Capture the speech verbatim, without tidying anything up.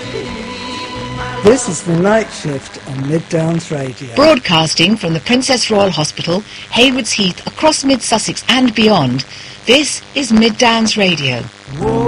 This is the night shift on Mid Downs Radio. Broadcasting from the Princess Royal Hospital, Haywards Heath, across Mid Sussex and beyond, this is Mid Downs Radio. Whoa.